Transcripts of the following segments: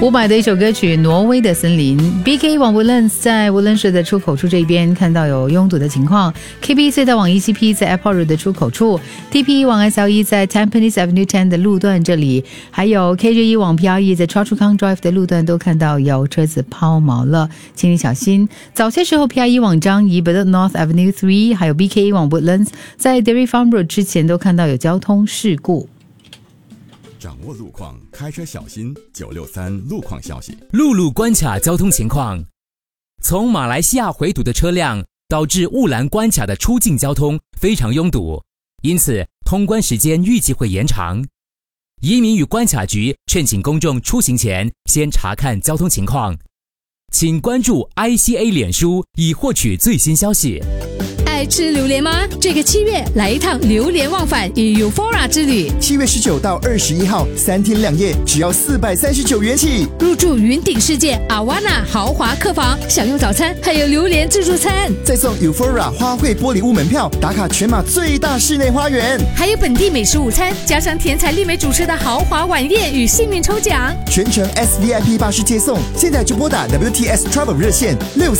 伍佰的一首歌曲《挪威的森林》。BK 往 Woodlands 在 Woodlands 的出口处这边看到有拥堵的情况， KB 隧道往 ECP 在 Airport Road 的出口处， TP 往 SLE 在 Tampines Avenue 10的路段这里，还有 KJ 往 PRE 在 Choa Chu Kang Drive 的路段都看到有车子抛锚了，请你小心。早些时候 PRE 往樟宜 Bedok North Avenue 3 还有 BK 往 Woodlands 在 Dairy Farm Road 之前都看到有交通事故。 掌握路况，开车小心。963路况消息， 陆路关卡交通情况：从马来西亚回堵的车辆导致雾兰关卡的出境交通非常拥堵，因此通关时间预计会延长。移民与关卡局劝请公众出行前先查看交通情况，请关注 ICA 脸书以获取最新消息。 爱吃榴莲吗？这个7月来一趟榴莲忘返与 Euphoria 之旅。 7月19到21号，3天2夜，只要439元起。 入住云顶世界阿瓦纳豪华客房，享用早餐，还有榴莲自助餐， 再送 Euphoria 花卉玻璃屋门票，打卡全马最大室内花园， 还有本地美食午餐，加上甜彩丽美主持的豪华晚宴与幸运抽奖， 全程 SVIP 巴士接送。现在就拨打 WTS Travel 热线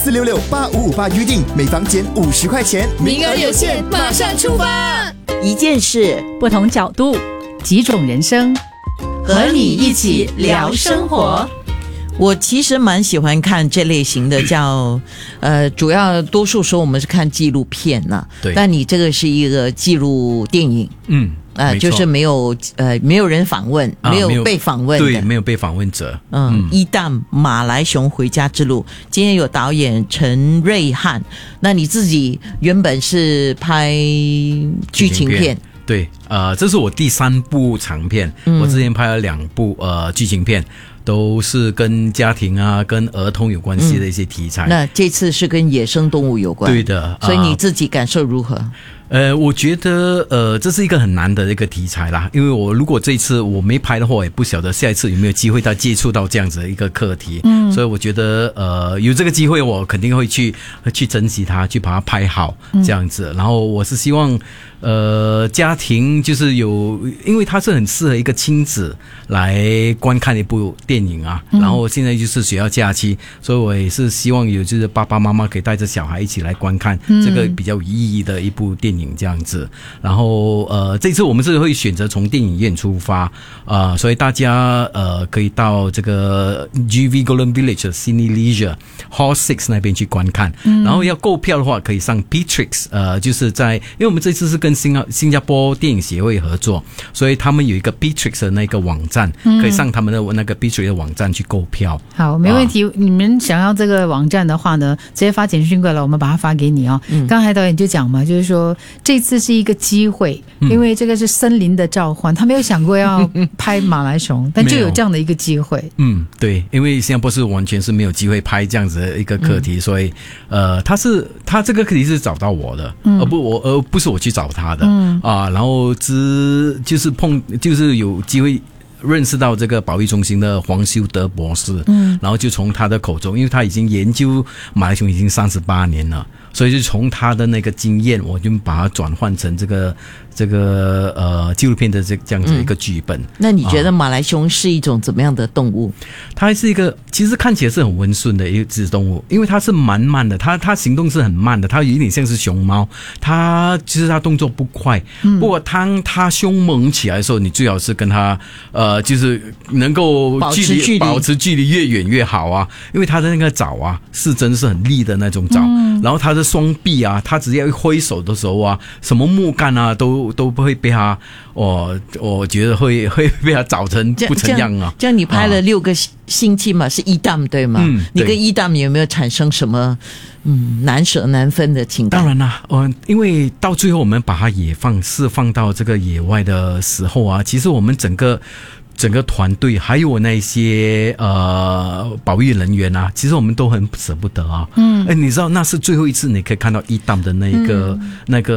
64668558预定，每房减50块钱。 名额有限，马上出发！ 一件事， 不同角度，几种人生， 和你一起聊生活。我其实蛮喜欢看这类型的叫主要多数时候我们是看纪录片呐， 对， 但你这个是一个纪录电影，就是没有人访问，没有被访问的， 对，没有被访问者。 伊旦马来熊回家之路，今天有导演陈瑞汉。那你自己原本是拍剧情片？ 对，这是我第3部长片，我之前拍了2部剧情片，都是跟家庭啊、跟儿童有关系的一些题材。 那这次是跟野生动物有关， 对的。 所以你自己感受如何？ 我觉得这是一个很难的一个题材啦，因为我如果这一次我没拍的话，我也不晓得下一次有没有机会再接触到这样子的一个课题。所以我觉得有这个机会，我肯定会去珍惜它，去把它拍好这样子。然后我是希望家庭就是因为它是很适合一个亲子来观看一部电影啊。然后现在就是学校假期，所以我也是希望有就是爸爸妈妈可以带着小孩一起来观看这个比较有意义的一部电影这样子。然后这次我们是会选择从电影院出发所以大家可以到这个 GV Golden Village 的 Cine Leisure Hall 6那边去观看。然后要购票的话可以上 P-Trix 就是因为我们这次是跟新加坡电影协会合作，所以他们有一个 P-Trix 的那个网站，可以上他们的那个 P-Trix 的网站去购票。 好，没问题。你们想要这个网站的话呢，直接发简讯过来，我们把它发给你哦。刚才导演就讲嘛，就是说这次是一个机会，因为这个是森林的召唤，他没有想过要拍马来熊，但就有这样的一个机会。 对，因为新加坡是完全是没有机会拍这样子的一个课题，所以他这个课题是找到我的，而不是我去找他的。然后就是有机会认识到这个保育中心的黄修德博士，然后就从他的口中，因为他已经研究马来熊已经38年了，所以就从他的那个经验，我就把它转换成这个纪录片的这样子一个剧本。 那你觉得马来熊是一种怎么样的动物？ 它是一个其实看起来是很温顺的一只动物，因为它是蛮慢的，它行动是很慢的，它有点像是熊猫，其实它动作不快，不过当它凶猛起来的时候，你最好是跟它就是能够保持距离越远越好啊，因为它的那个爪啊是真是很利的那种爪，然后它的双臂啊，它只要一挥手的时候啊，什么木杆啊都不会被它，我觉得会被它找成不成样啊。 这样你拍了6个星期嘛，是伊旦对吗？你跟伊旦有没有产生什么难舍难分的情感？ 当然啦，因为到最后我们把它释放到这个野外的时候啊，其实我们整个团队还有那些保育人员啊，其实我们都很舍不得啊。你知道那是最后一次你可以看到伊旦的那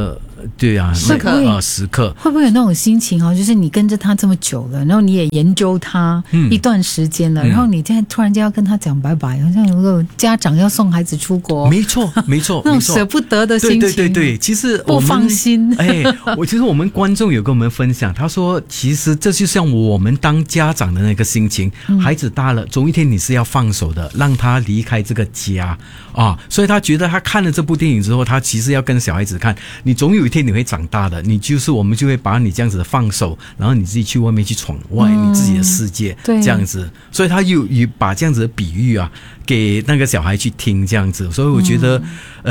对啊， 时刻会不会有那种心情哦？就是你跟着他这么久了，然后你也研究他一段时间了，然后你现在突然间要跟他讲拜拜，好像有个家长要送孩子出国， 没错， 那种舍不得的心情， 对，其实不放心。 其实我们观众有跟我们分享，他说其实这就像我们当家长的那个心情，孩子大了，总有一天你是要放手的，让他离开这个家啊，所以他觉得他看了这部电影之后，他其实要跟小孩子看，你总有一天你会长大的，我们就会把你这样子放手，然后你自己去外面去闯外你自己的世界，这样子，所以他有把这样子的比喻啊给那个小孩去听，这样子，所以我觉得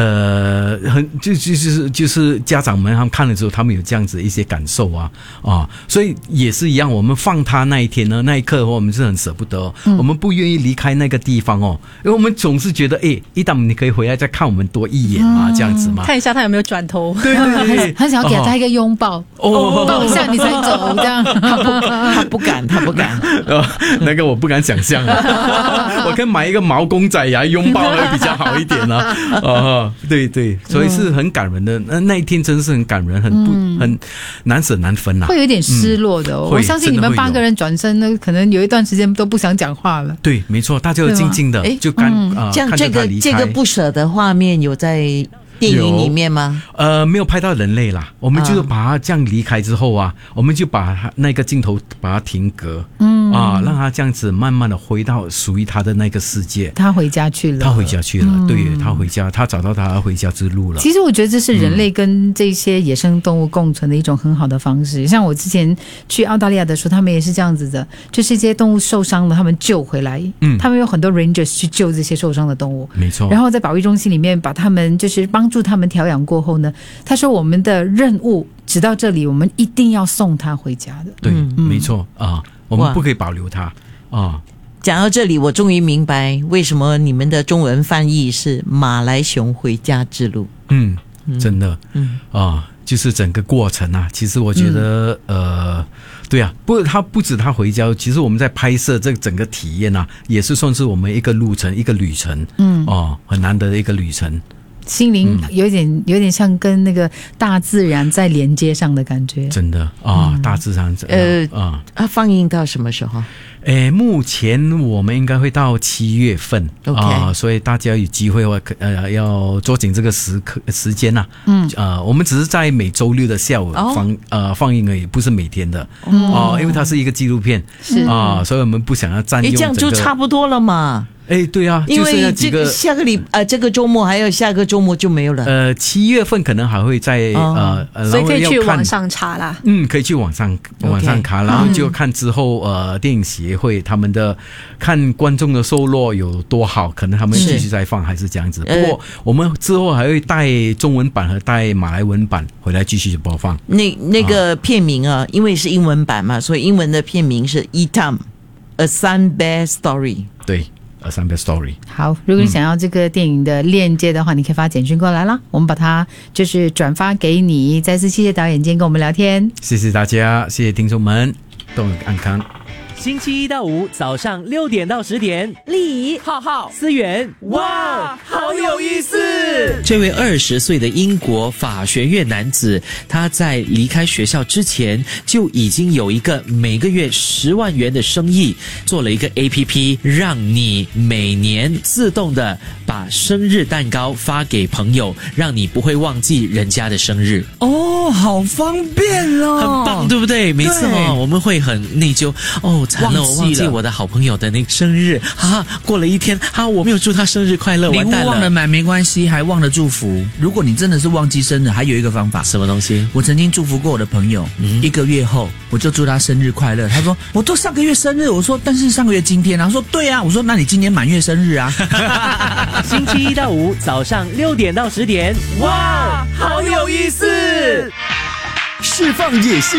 就是家长们他们看了之后，他们有这样子一些感受啊，所以也是一样，我们放他那一天呢，那一刻我们是很舍不得，我们不愿意离开那个地方哦，因为我们总是觉得一旦你可以回来再看我们多一眼嘛，这样子嘛， 看一下他有没有转头， 对， 很想要给他一个拥抱，抱一下你才走，这样他不敢， 那个我不敢想象我可以买一个毛公仔来拥抱会比较好一点啊，对，所以是很感人的，那一天真是很感人，很难舍难分啊， 会有点失落的我相信你们8个人转身呢，可能有一段时间都不想讲话了。 对，没错，大家就静静的就这样这个不舍的画面有在电影里面吗？ 没有拍到人类啦，我们就把他这样离开之后啊，我们就把他那个镜头把它停格，让他这样子慢慢的回到属于他的那个世界。 他回家去了， 对，他回家，他找到他回家之路了。 其实我觉得这是人类跟这些野生动物共存的一种很好的方式。像我之前去澳大利亚的时候，他们也是这样子的，就是这些动物受伤了，他们救回来，他们有很多 rangers 去救这些受伤的动物， 没错。 然后在保育中心里面把他们就是帮助他们调养过后呢，他说我们的任务直到这里，我们一定要送他回家的。 对，没错啊，我们不可以保留他啊。 讲到这里，我终于明白为什么你们的中文翻译是马来熊回家之路。 真的，就是整个过程啊，其实我觉得，对啊，他不止他回家，其实我们在拍摄这整个体验啊，也是算是我们一个路程，一个旅程，很难得的一个旅程。 心灵有点像跟那个大自然在连接上的感觉， 真的大自然放映到什么时候？ 目前我们应该会到7月份所以大家有机会要抓紧这个时间呐。我们只是在每周6的下午放映而已，不是每天的因为它是一个纪录片， 是所以我们不想要占用这样就差不多了嘛。 对啊， 因为这个下个这个周末还有下个周末就没有了。7 月份可能还会在所以可以去网上查啦。 可以去网上查，然后就看之后电影协会他们的看观众的收落有多好，可能他们继续再放还是这样子。不过我们之后还会带中文版和带马来文版回来继续播放。 那个片名因为是英文版嘛，所以英文的片名是 Etam A Sun-Bear Story。 对。A Sun-Bear Story。 好，如果你想要这个电影的链接的话，你可以发简讯过来啦，我们把它就是转发给你。再次谢谢导演今天跟我们聊天， 谢谢大家，谢谢听众们，都很安康。 星期1到5早上6点到10点， 丽、 浩浩、思源，哇，好有意思！ 这位20岁的英国法学院男子，他在离开学校之前就已经有一个每个月10万元的生意，做了一个 APP， 让你每年自动的把生日蛋糕发给朋友，让你不会忘记人家的生日。 好方便哦， 很棒，对不对？每次我们会很内疚，惨了，我忘记我的好朋友的那个生日过了一天我没有祝他生日快乐， 礼物忘了买没关系，还忘了祝福。如果你真的是忘记生日，还有一个方法。 什么东西？ 我曾经祝福过我的朋友，1个月后我就祝他生日快乐。他说我都上个月生日，我说但是上个月今天他说对啊，我说那你今年满月生日啊。 星期1到5早上6点到10点，哇，好有意思！ 释放野性，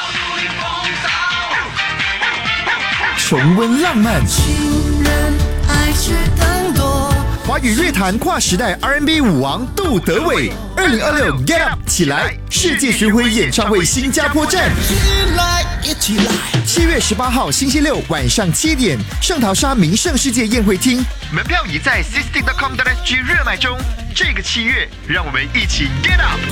重温浪漫，华语乐坛跨时代 R&B 舞王杜德伟，2026 Get Up 起来世界巡回演唱会新加坡站，7月18号星期六晚上7点，圣淘沙名胜世界宴会厅，门票已在 system.com.sg 热卖中。这个7月，让我们一起 Get Up。